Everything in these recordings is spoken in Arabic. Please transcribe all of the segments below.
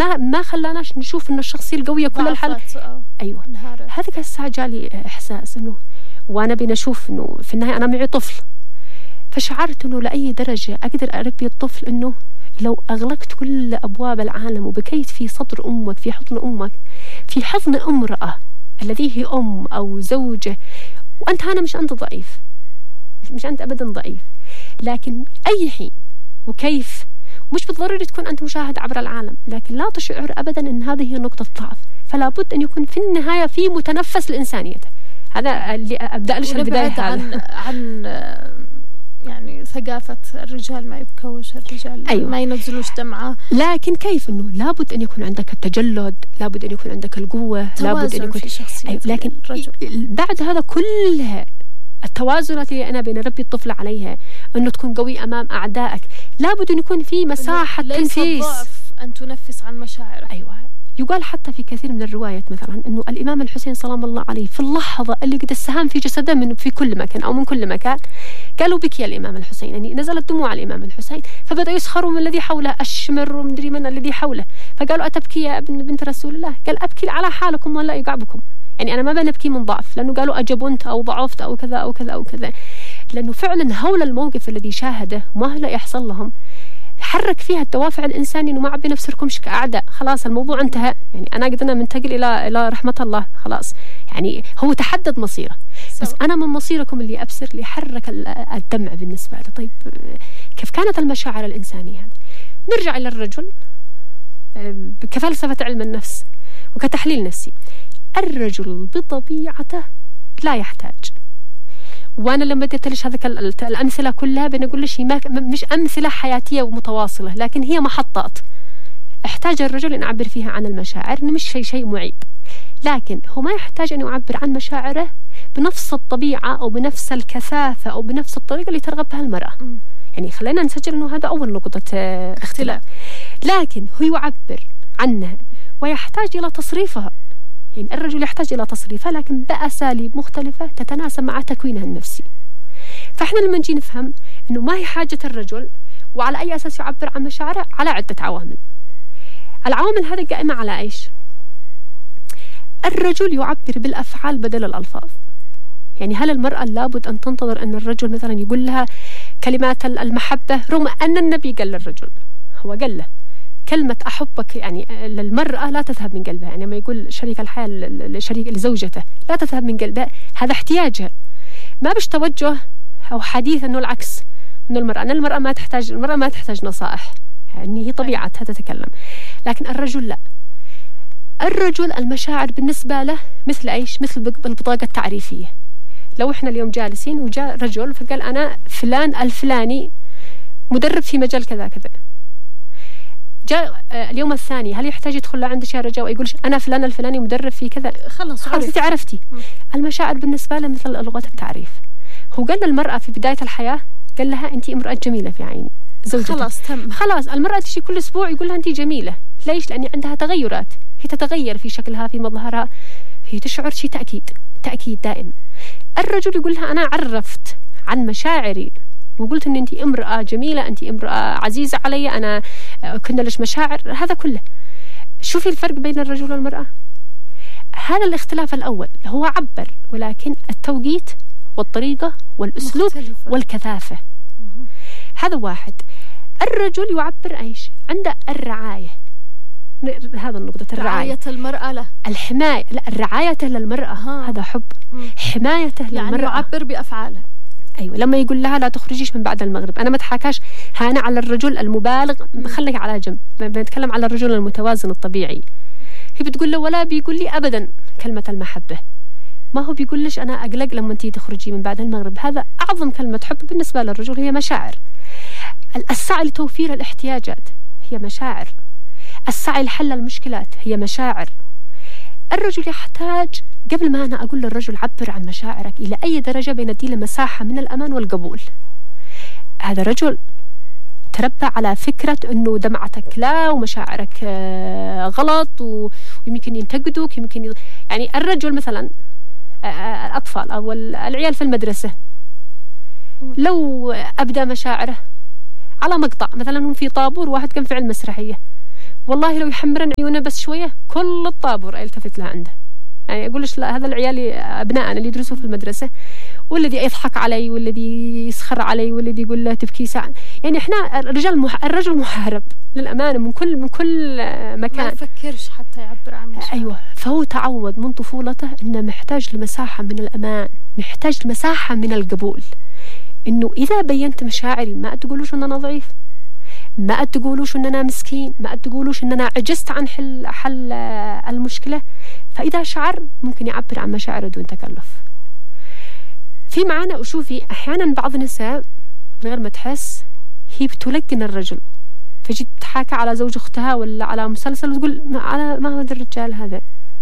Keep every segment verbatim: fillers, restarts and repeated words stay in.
ما ما خلاناش نشوف إن الشخصية القوية كل الحل. أيوة هذا الساعة جالي إحساس إنه وأنا بين أشوف إنه في النهاية أنا معي طفل، فشعرت إنه لأي درجة أقدر أربي الطفل إنه لو أغلقت كل أبواب العالم وبكيت في صدر أمك، في حضن أمك، في حضن امرأة الذي هي أم أو زوجة، وأنت هنا مش أنت ضعيف، مش أنت أبدا ضعيف، لكن أي حين وكيف، مش بالضروري تكون أنت مشاهد عبر العالم، لكن لا تشعر أبدا أن هذه هي نقطة ضعف، فلا بد أن يكون في النهاية في متنفس لإنسانيته. هذا اللي أبدأ لش البداية عن عن يعني ثقافة الرجال ما يبكوش، الرجال أيوة. ما ينزلوش دمعة، لكن كيف إنه لابد أن يكون عندك التجلد، لابد أن يكون عندك القوة، لابد أن يكون في شخصية أيوة. لكن الرجل. بعد هذا كلها التوازنات اللي أنا بين ربي الطفل عليها، أنه تكون قوي أمام أعدائك، لابد أن يكون في مساحة تنفيس. ليس ضعف أن تنفس عن مشاعرك. أيوة. يقال حتى في كثير من الروايات مثلا أنه الإمام الحسين سلام الله عليه في اللحظة اللي قد السهام في جسده من في كل مكان أو من كل مكان، قالوا بك يا الإمام الحسين، يعني نزلت دموع الإمام الحسين، فبدأ يسخروا من الذي حوله، الشمر ومدري من الذي حوله، فقالوا أتبكي يا ابن بنت رسول الله؟ قال أبكي على حالكم ولا يقع بكم، يعني أنا ما بنبكي من ضعف، لأنه قالوا أجبنت أو ضعفت أو كذا أو كذا أو كذا، لأنه فعلا هول الموقف الذي شاهده وما هلا يحصل لهم حرك فيها الدوافع الإنسانية، إنه ما عبي نفسكمش كأعداء، خلاص الموضوع انتهى، يعني أنا قدرنا ننتقل إلى إلى رحمة الله، خلاص يعني هو تحدد مصيره، بس أنا من مصيركم اللي أبصر اللي حرك الدمع بالنسبة له. طيب كيف كانت المشاعر الإنسانية هذه؟ نرجع إلى الرجل كفلسفة علم النفس وكتحليل نفسي. الرجل بطبيعته لا يحتاج، وانا لما بديت ليش هذه الامثله كلها بنقول ليش هي مش امثله حياتيه ومتواصله، لكن هي محطات احتاج الرجل ان يعبر فيها عن المشاعر، مش شيء شيء معيب، لكن هو ما يحتاج ان يعبر عن مشاعره بنفس الطبيعه او بنفس الكثافه او بنفس الطريقه اللي ترغب بها المراه. م. يعني خلينا نسجل انه هذا اول نقطه اختلاف، لكن هو يعبر عنها ويحتاج الى تصريفها، يعني الرجل يحتاج إلى تصريفها لكن بأساليب مختلفة تتناسب مع تكوينها النفسي. فإحنا لما نجي نفهم إنه ما هي حاجة الرجل وعلى أي أساس يعبر عن مشاعره، على عدة عوامل. العوامل هذه قائمة على إيش؟ الرجل يعبر بالأفعال بدل الألفاظ. يعني هل المرأة لابد أن تنتظر أن الرجل مثلا يقول لها كلمات المحبة، رغم أن النبي قال للرجل، هو قال له كلمة أحبك يعني للمرأة لا تذهب من قلبها، يعني ما يقول شريك الحياة لشريك لزوجته لا تذهب من قلبها، هذا احتياجها، ما بش توجه أو حديث أنه العكس، أنه المرأة أن المرأة ما تحتاج المرأة ما تحتاج نصائح، يعني هي طبيعتها تتكلم، لكن الرجل لا. الرجل المشاعر بالنسبة له مثل إيش؟ مثل البطاقة التعريفية. لو إحنا اليوم جالسين وجاء رجل فقال أنا فلان الفلاني مدرب في مجال كذا كذا، جاء اليوم الثاني هل يحتاج يدخل لعند يا رجاء ويقول أنا فلان الفلاني مدرب في كذا؟ خلاص خلاص أنت عرفتي. م. المشاعر بالنسبة له مثل لغة التعريف. هو قال للمرأة في بداية الحياة قال لها أنت امرأة جميلة في عيني زوجتك، خلاص تم، خلاص المرأة تشي كل أسبوع يقول لها أنت جميلة. ليش؟ لأن عندها تغيرات، هي تتغير في شكلها في مظهرها، هي تشعر شيء تأكيد تأكيد دائم. الرجل يقول لها أنا عرفت عن مشاعري وقلت أن أنت امرأة جميلة، أنت امرأة عزيزة علي، أنا كنا لش مشاعر، هذا كله. شوفي الفرق بين الرجل والمرأة، هذا الاختلاف الأول هو عبر، ولكن التوقيت والطريقة والأسلوب مختلفة. والكثافة. مه. هذا واحد. الرجل يعبر إيش؟ عنده الرعاية، هذا النقطة، الرعاية، رعاية المرأة له، الحماية، لا رعايته للمرأة، ها. هذا حب. مه. حمايته يعني للمرأة، يعبر بأفعاله. أيوة، لما يقول لها لا تخرجيش من بعد المغرب، أنا ما اتحاكاش هانا على الرجل المبالغ، خليك على جنب، بنتكلم على الرجل المتوازن الطبيعي. هي بتقول له ولا بيقول لي أبدا كلمة المحبة، ما هو بيقول ليش أنا أقلق لما أنتي تخرجي من بعد المغرب، هذا أعظم كلمة حب بالنسبة للرجل هي مشاعر. السعي لتوفير الاحتياجات هي مشاعر، السعي لحل المشكلات هي مشاعر. الرجل يحتاج، قبل ما أنا أقول للرجل عبر عن مشاعرك إلى أي درجة، بندي له مساحة من الأمان والقبول. هذا رجل تربى على فكرة أنه دمعتك لا ومشاعرك غلط ويمكن ينتقدوك، يمكن ي... يعني الرجل مثلا الأطفال أو العيال في المدرسة لو أبدأ مشاعره على مقطع، مثلا هم في طابور واحد كان في علم مسرحية والله لو يحمرن عيونه بس شوية كل الطابور يلتفت لها عنده. يعني أقولش لا، هذا العيال أبنائنا اللي يدرسوا في المدرسة، والذي يضحك علي والذي يسخر علي والذي يقول له تبكي ساعة. يعني إحنا الرجال مح... الرجل محارب للأمانة من كل من كل مكان، ما يفكرش حتى يعبر عن مشاعره. أيوة، فهو تعود من طفولته إنه محتاج لمساحة من الأمان، محتاج لمساحة من القبول، إنه إذا بينت مشاعري ما تقولوش إن أنا ضعيف، ما تقولوش إن أنا مسكين، ما تقولوش إن أنا عجزت عن حل حل المشكلة. فإذا شعر ممكن يعبر عن مشاعره دون تكلف. في معانا وشوفي أحيانا بعض النساء من غير ما تحس هي بتلقن الرجل، فجيت تحاكى على زوج أختها ولا على مسلسل وتقول ما على ما هو ذا الرجال هذا،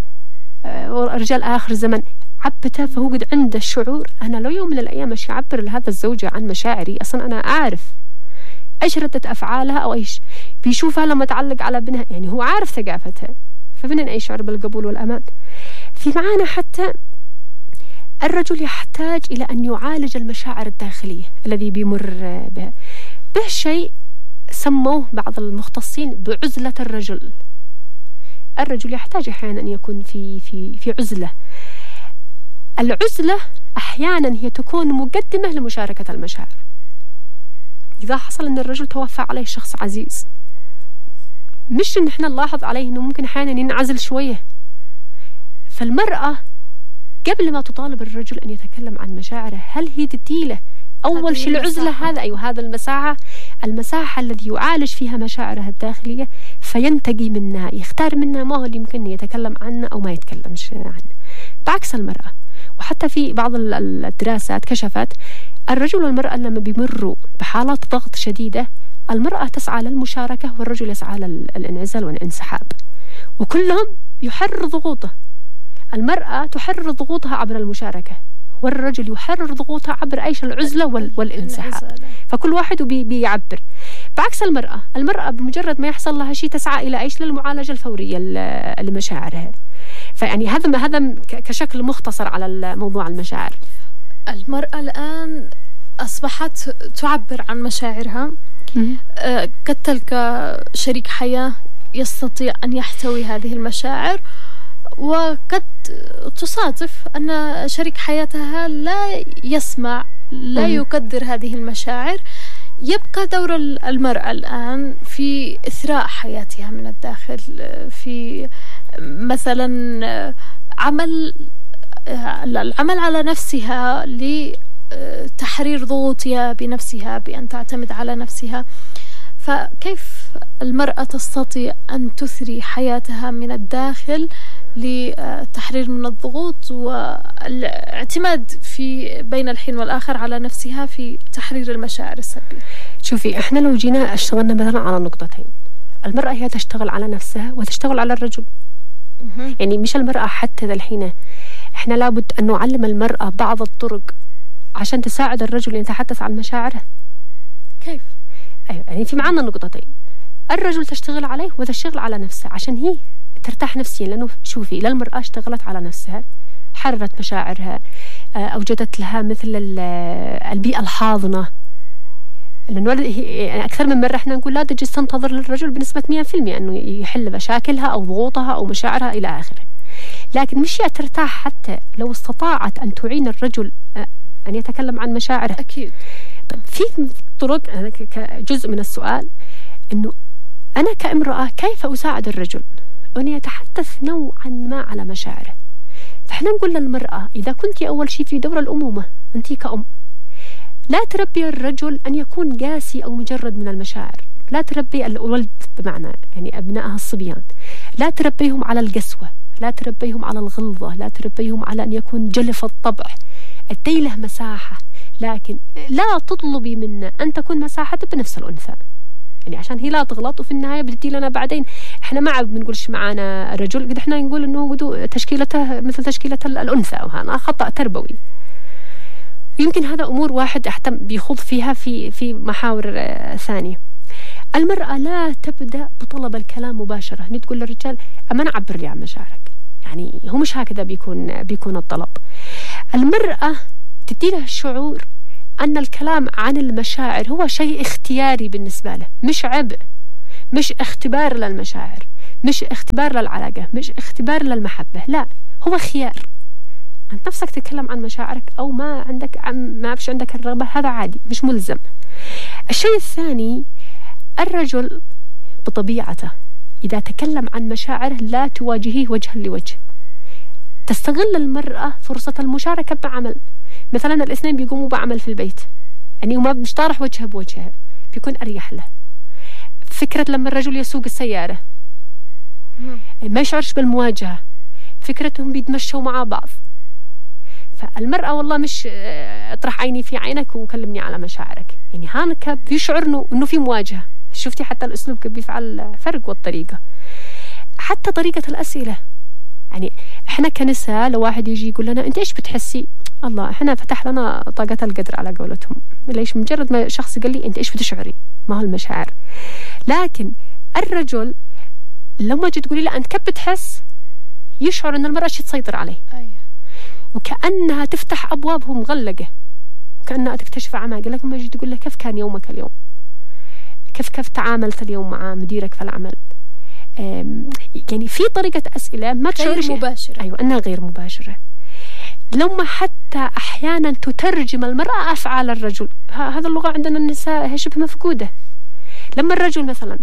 آه رجال آخر الزمن عبته. فهو قد عنده الشعور أنا لو يوم من الأيام مش أعبر لهذا الزوجة عن مشاعري، أصلا أنا أعرف ايش ردة افعالها او ايش بيشوفها لما تعلق على ابنها، يعني هو عارف ثقافتها، فمن اي شعور بالقبول والامان. في معانا حتى الرجل يحتاج الى ان يعالج المشاعر الداخليه الذي بيمر بها، به شيء سموه بعض المختصين بعزلة الرجل. الرجل يحتاج احيانا ان يكون في في في عزلة. العزلة احيانا هي تكون مقدمة لمشاركة المشاعر. إذا حصل أن الرجل توفى عليه شخص عزيز، مش إن إحنا نلاحظ عليه إنه ممكن أحيانا ينعزل شوية، فالمرأة قبل ما تطالب الرجل أن يتكلم عن مشاعره هل هي تديله أول شيء العزلة هذا، أيوة هذا المساحة المساحة الذي يعالج فيها مشاعرها الداخلية، فينتقي منها، يختار منها ما هو اللي يمكن يتكلم عنه أو ما يتكلمش عنه، بعكس المرأة. وحتى في بعض الدراسات كشفت الرجل والمرأة لما بيمروا بحالات ضغط شديدة، المرأة تسعى للمشاركة والرجل يسعى للانعزال والانسحاب، وكلهم يحرر ضغوطه. المرأة تحرر ضغوطها عبر المشاركة، والرجل يحرر ضغوطها عبر ايش؟ العزلة وال والانسحاب. فكل واحد بي بيعبر. بعكس المرأة، المرأة بمجرد ما يحصل لها شيء تسعى إلى ايش؟ للمعالجة الفورية لمشاعرها. فيعني هذا هذا كشكل مختصر على موضوع المشاعر. المرأة الآن أصبحت تعبر عن مشاعرها، آه قد تلقى شريك حياة يستطيع أن يحتوي هذه المشاعر، وقد تصادف أن شريك حياتها لا يسمع، لا يقدر هذه المشاعر. يبقى دور المرأة الآن في إثراء حياتها من الداخل، في مثلا عمل العمل على نفسها لتحرير ضغوطها بنفسها، بأن تعتمد على نفسها. فكيف المرأة تستطيع أن تثري حياتها من الداخل لتحرير من الضغوط والاعتماد في بين الحين والآخر على نفسها في تحرير المشاعر السلبية؟ شوفي، احنا لو جينا اشتغلنا مثلا على نقطتين، المرأة هي تشتغل على نفسها وتشتغل على الرجل. يعني مش المرأة حتى ذا الحين، احنا لابد ان نعلم المرأة بعض الطرق عشان تساعد الرجل يتحدث عن مشاعره. كيف؟ ايوه، يعني في معنا نقطتين، الرجل تشتغل عليه وتشتغل على نفسه عشان هي ترتاح نفسيا. لانه شوفي، لا المرأة اشتغلت على نفسها، حررت مشاعرها، اوجدت لها مثل البيئة الحاضنة. لأنه يعني أكثر من مرة إحنا نقول لا تجلس تنتظر للرجل بنسبة مئة في المئة أنه يحل مشاكلها أو ضغوطها أو مشاعرها إلى آخره، لكن مش هي ترتاح حتى لو استطاعت أن تعين الرجل أن يتكلم عن مشاعره. أكيد. في طرق، كجزء من السؤال أنه أنا كامرأة كيف أساعد الرجل أن يتحدث نوعا ما على مشاعره. فإحنا نقول للمرأة إذا كنت أول شيء في دور الأمومة، أنت كأم لا تربي الرجل أن يكون قاسي أو مجرد من المشاعر، لا تربي الولد بمعنى يعني أبنائها الصبيان، لا تربيهم على القسوة، لا تربيهم على الغلظة، لا تربيهم على أن يكون جلف الطبع. ادي له مساحة، لكن لا تطلبي منه أن تكون مساحته بنفس الأنثى، يعني عشان هي لا تغلط وفي النهاية بدي لنا بعدين. احنا ما عاد بنقولش معانا رجل، قد احنا نقول انه تشكيلته مثل تشكيلة الأنثى، وهذا خطأ تربوي. يمكن هذا أمور واحد أحتم بيخوض فيها في في محاور آه ثانية. المرأة لا تبدأ بطلب الكلام مباشرة، نتقول للرجال أما نعبر لي عن مشاعرك، يعني هو مش هكذا بيكون بيكون الطلب. المرأة تدي له الشعور أن الكلام عن المشاعر هو شيء اختياري بالنسبة له، مش عبء، مش اختبار للمشاعر، مش اختبار للعلاقة، مش اختبار للمحبة، لا، هو خيار. أنت نفسك تتكلم عن مشاعرك أو ما عندك ما فيش عندك الرغبة، هذا عادي، مش ملزم. الشيء الثاني، الرجل بطبيعته إذا تكلم عن مشاعره لا تواجهيه وجها لوجه. تستغل المرأة فرصة المشاركة بعمل، مثلا الاثنين بيقوموا بعمل في البيت، يعني وما مش طارح وجهه بوجهه، بيكون أريح له. فكرة لما الرجل يسوق السيارة ما يشعرش بالمواجهة، فكرتهم بيتمشوا مع بعض. فالمرأة والله مش اطرح عيني في عينك وكلمني على مشاعرك، يعني هانك بيشعر انه انه في مواجهة. شفتي حتى الاسلوب كيف بيفعل فرق، والطريقة حتى طريقة الأسئلة. يعني احنا كنساء لو واحد يجي يقول لنا انت ايش بتحسي، الله احنا فتح لنا طاقة القدر على قولتهم. ليش؟ مجرد ما شخص قال لي انت ايش بتشعري، ما هو المشاعر. لكن الرجل لما جيت تقولي له انت كيف بتحس، يشعر ان المرأة شي تسيطر عليه. أيه. وكأنها تفتح أبوابه مغلقة، وكأنها تكتشف أعماق. لكن ما جيت تقول له كيف كان يومك اليوم، كيف كيف تعاملت اليوم مع مديرك في العمل، يعني في طريقة أسئلة ما غير مباشرة. أيوة، أنها غير مباشرة. لما حتى أحيانا تترجم المرأة أفعال الرجل، هذا اللغة عندنا النساء هي شبه مفقودة. لما الرجل مثلا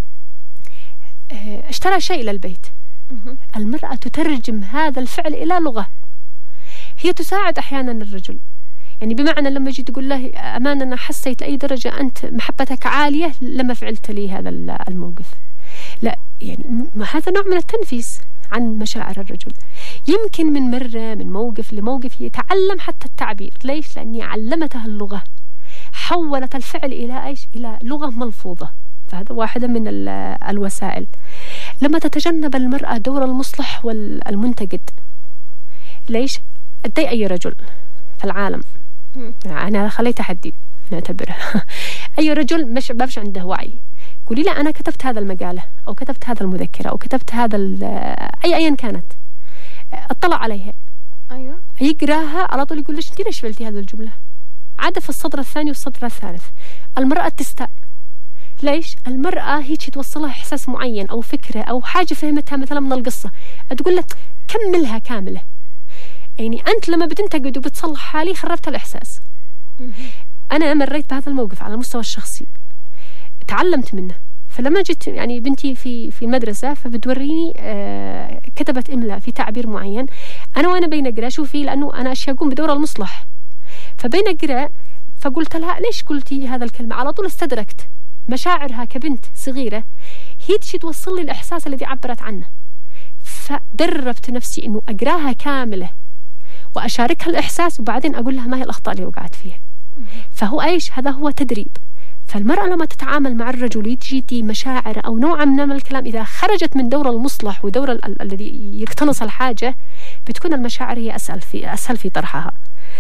اشترى شيء للبيت، المرأة تترجم هذا الفعل إلى لغة، هي تساعد أحيانا الرجل. يعني بمعنى لما جيت تقول له أمانة أنا حسيت لأي درجة أنت محبتك عالية لما فعلت لي هذا الموقف، لا يعني هذا نوع من التنفيس عن مشاعر الرجل. يمكن من مرة من موقف لموقف يتعلم حتى التعبير. ليش؟ لأني علمته اللغة، حولت الفعل إلى إيش؟ إلى لغة ملفوظة. فهذا واحدة من الوسائل. لما تتجنب المرأة دور المصلح والمنتقد. ليش؟ أدي أي رجل في العالم، أنا خليت تحدي نعتبره أي رجل مش مش عنده وعي، قولي لا أنا كتبت هذا المقالة أو كتبت هذا المذكرة أو كتبت هذا أي أيا كانت، اطلع عليها، أيوة، يقراها على طول يقول ليش أنت ليش فعلتي هذه الجملة؟ عادة في السطر الثاني والسطر الثالث. المرأة تستاء. ليش؟ المرأة هيك توصلها إحساس معين أو فكرة أو حاجة فهمتها مثلا من القصة، تقول لك كملها كاملة. يعني أنت لما بتنتقد وبتصلح حالي خربت الإحساس. أنا مريت بهذا الموقف على المستوى الشخصي، تعلمت منه. فلما جيت يعني بنتي في في المدرسة فبتوريني آه كتبت إملاء في تعبير معين، أنا وأنا بين أقرأ شوفي لأنه أنا أشياء أقوم بدور المصلح، فبين أقرأ فقلت لها ليش قلتي هذا الكلمة؟ على طول استدركت مشاعرها كبنت صغيرة، هي تشي توصل لي الإحساس الذي عبرت عنه. فدربت نفسي إنه أقراها كاملة وأشاركها الإحساس، وبعدين أقول لها ما هي الأخطاء اللي وقعت فيها. فهو إيش؟ هذا هو تدريب. فالمرأة لما تتعامل مع الرجل يجي مشاعر أو نوع من الكلام، إذا خرجت من دور المصلح ودور ال- الذي يقتنص الحاجة، بتكون المشاعر هي أسهل في أسهل في طرحها.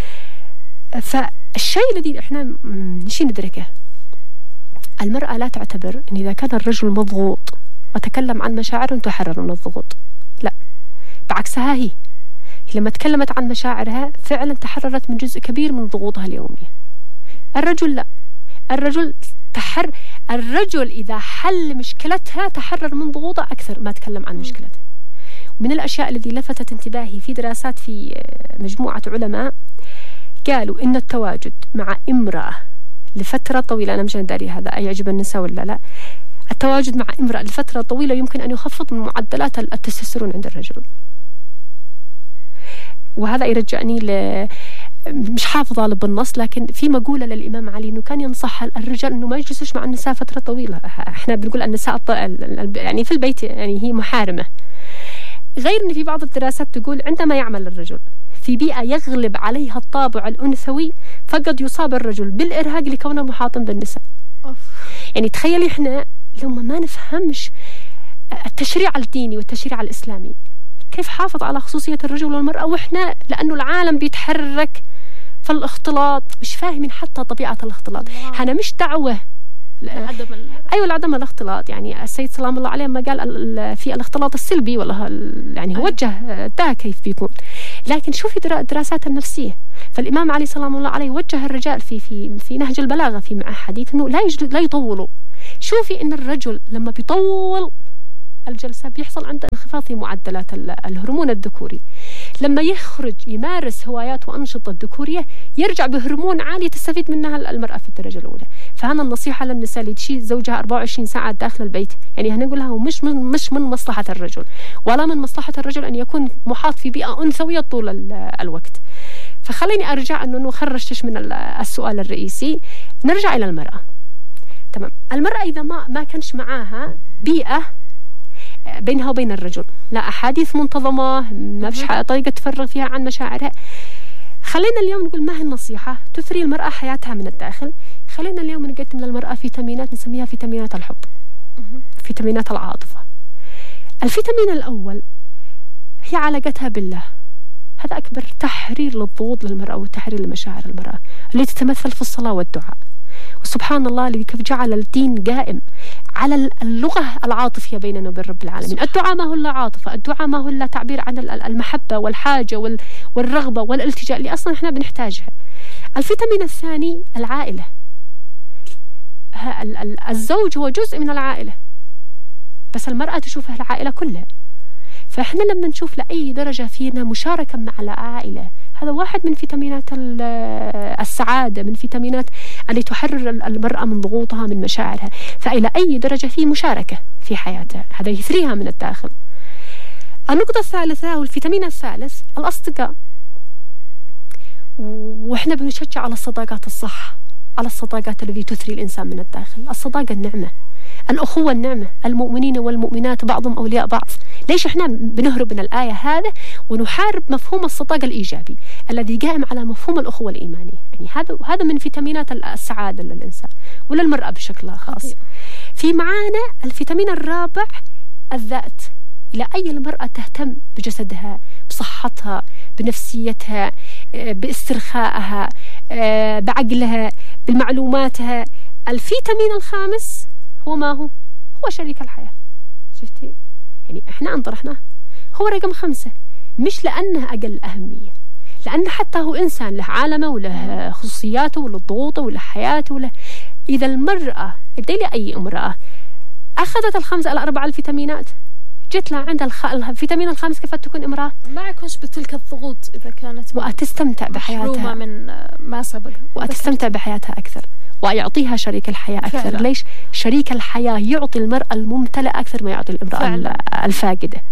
فالشيء الذي إحنا نشي ندركه، المرأة لا تعتبر إن إذا كان الرجل مضغوط وتكلم عن مشاعره تحرر من الضغوط، لا، بعكسها هي لما تكلمت عن مشاعرها فعلا تحررت من جزء كبير من ضغوطها اليومية. الرجل لا، الرجل تحر الرجل إذا حل مشكلتها تحرر من ضغوطها أكثر ما تكلم عن مشكلتها. من الأشياء التي لفتت انتباهي في دراسات في مجموعة علماء، قالوا إن التواجد مع امرأة لفترة طويلة، أنا مش داري هذا يعجب النساء ولا لا، التواجد مع امرأة لفترة طويلة يمكن أن يخفض من معدلات التستوستيرون عند الرجل. وهذا يرجعني ل مش حافظة بالنص، لكن في مقولة للإمام علي إنه كان ينصح الرجال إنه ما يجلسوش مع النساء فترة طويلة. إحنا بنقول النساء يعني في البيت يعني هي محارمة. غير إن في بعض الدراسات تقول عندما يعمل الرجل في بيئة يغلب عليها الطابع الأنثوي فقد يصاب الرجل بالإرهاق لكونه محاطا بالنساء. يعني تخيلي إحنا لما ما نفهمش التشريع الديني والتشريع الإسلامي كيف حافظ على خصوصية الرجل والمرأة، وإحنا لأنه العالم بيتحرك في الاختلاط مش فاهمين حتى طبيعة الاختلاط. هنا مش دعوة لعدم أيوة لعدم الاختلاط. يعني السيد سلام الله عليه ما قال في الاختلاط السلبي ولا يعني هو وجه ده كيف بيكون، لكن شوفي الدراسات النفسية فالإمام علي سلام الله عليه وجه الرجال في في في نهج البلاغة في مع حديث إنه لا لا يطولوا. شوفي إن الرجل لما بيطول الجلسة بيحصل عنده انخفاض في معدلات الهرمون الذكوري. لما يخرج يمارس هوايات وأنشطة الذكورية يرجع بهرمون عالي تستفيد منها المرأة في الدرجة الأولى. فهنا النصيحة للنساء اللي تشيل زوجها أربعة وعشرين ساعة داخل البيت، يعني هنقول لها مش من مش من مصلحة الرجل ولا من مصلحة الرجل أن يكون محاط في بيئة أنثوية طول الوقت. فخليني أرجع أنه نخرجتش من السؤال الرئيسي، نرجع إلى المرأة. تمام، المرأة إذا ما ما كانش معاها بيئة بينها وبين الرجل، لا أحاديث منتظمة، ما فيش طريقة تفرغ فيها عن مشاعرها. خلينا اليوم نقول ما هي النصيحة تثري المرأة حياتها من الداخل. خلينا اليوم نقدم للمرأة فيتامينات نسميها فيتامينات الحب، فيتامينات العاطفة. الفيتامين الأول هي علاقتها بالله، هذا أكبر تحرير للضغوط للمرأة وتحرير لمشاعر المرأة اللي تتمثل في الصلاة والدعاء. وسبحان الله اللي كيف جعل الدين قائم على اللغة العاطفية بيننا وبين رب العالمين. الدعاء ما هو إلا عاطفة، الدعاء ما هو إلا تعبير عن المحبة والحاجة والرغبة والالتجاء اللي أصلا إحنا بنحتاجها. الفيتامين الثاني العائلة، الزوج هو جزء من العائلة بس المرأة تشوفها العائلة كلها. فإحنا لما نشوف لأي درجة فينا مشاركة مع العائلة، هذا واحد من فيتامينات السعادة، من فيتامينات اللي تحرر المرأة من ضغوطها من مشاعرها. فإلى أي درجة في مشاركة في حياتها، هذا يثريها من الداخل. النقطة الثالثة والفيتامين الثالث الأصدقاء، وإحنا بنشجع على الصداقات الصح، على الصداقات التي تثري الإنسان من الداخل. الصداقة النعمة، الأخوة النعمة، المؤمنين والمؤمنات بعضهم أولياء بعض. ليش إحنا بنهرب من الآية هذا ونحارب مفهوم الصداقة الإيجابي الذي قائم على مفهوم الأخوة الإيمانية؟ يعني هذا هذا من فيتامينات السعادة للإنسان وللمرأة بشكل خاص. في معانا الفيتامين الرابع الذات. إلى أي المرأة تهتم بجسدها، بصحتها، بنفسيتها، باسترخائها، بعقلها، بمعلوماتها. الفيتامين الخامس هو ما هو؟ هو شريك الحياة. شفتي؟ يعني احنا انطرحناه هو رقم خمسة، مش لأنه أقل أهمية، لأنه حتى هو إنسان له عالمه وله خصوصياته وله ضغوطه وله حياته وله. إذا المرأة ادي لي أي امرأة أخذت الخمسة الأربعة الفيتامينات جت لها عندها الخ... الفيتامين الخامس كيف تكون امرأة ما يكونش بتلك الضغوط إذا كانت وتستمتع بحياتها من ما سبق وتستمتع بحياتها أكثر ويعطيها شريك الحياة أكثر. فعلا. ليش؟ شريك الحياة يعطي المرأة الممتلئة أكثر ما يعطي الامرأة فعلا. الفاقدة.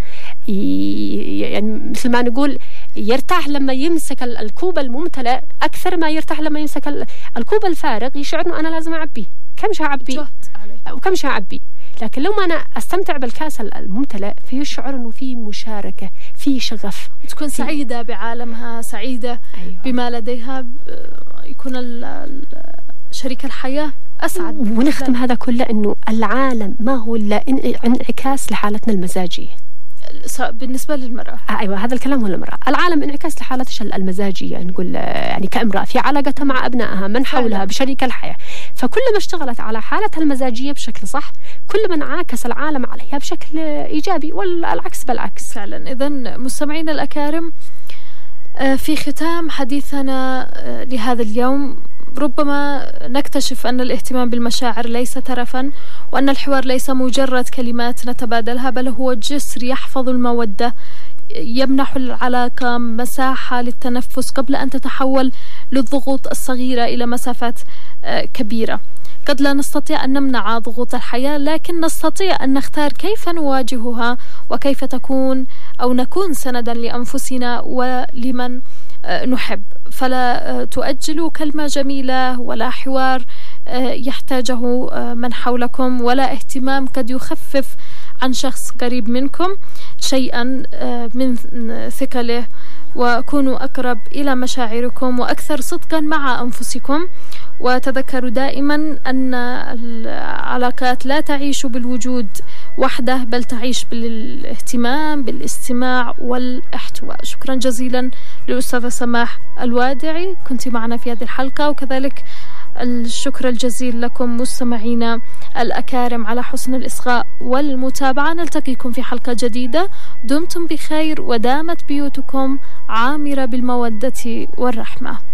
ي... يعني مثل ما نقول يرتاح لما يمسك الكوب الممتلئ أكثر ما يرتاح لما يمسك الكوب الفارغ، يشعر إنه أنا لازم أعبيه، كم شاعبي وكم شاعبي. لكن لو ما أنا أستمتع بالكاس الممتلئ فيشعر إنه في مشاركة، في شغف، تكون في... سعيدة بعالمها، سعيدة أيوة. بما لديها، يكون ال... شريك الحياة أسعد. ونختم هذا كله إنه العالم ما هو إلا انعكاس لحالتنا المزاجية بالنسبة للمرأة. آه أيوة هذا الكلام هو المرأة. العالم انعكاس لحالتها المزاجية، نقول يعني كامرأة في علاقتها مع أبنائها، من حولها، بشريك الحياة. فكل ما اشتغلت على حالتها المزاجية بشكل صح كل ما انعكس العالم عليها بشكل إيجابي، والعكس بالعكس. فعلا. إذن مستمعينا الأكارم، في ختام حديثنا لهذا اليوم ربما نكتشف أن الاهتمام بالمشاعر ليس ترفا، وأن الحوار ليس مجرد كلمات نتبادلها، بل هو جسر يحفظ المودة، يمنح العلاقة مساحة للتنفس قبل أن تتحول للضغوط الصغيرة إلى مسافات كبيرة. قد لا نستطيع أن نمنع ضغوط الحياة، لكن نستطيع أن نختار كيف نواجهها وكيف تكون أو نكون سندا لأنفسنا ولمن نحب. فلا تؤجلوا كلمة جميلة ولا حوار يحتاجه من حولكم ولا اهتمام قد يخفف عن شخص قريب منكم شيئا من ثقله، وكونوا أقرب إلى مشاعركم وأكثر صدقا مع أنفسكم. وتذكروا دائما أن العلاقات لا تعيش بالوجود وحده، بل تعيش بالاهتمام، بالاستماع والاحتواء. شكرا جزيلا للأستاذة سماح الوادعي، كنت معنا في هذه الحلقة، وكذلك الشكر الجزيل لكم مستمعينا الأكارم على حسن الإصغاء والمتابعة. نلتقيكم في حلقة جديدة. دمتم بخير ودامت بيوتكم عامرة بالمودة والرحمة.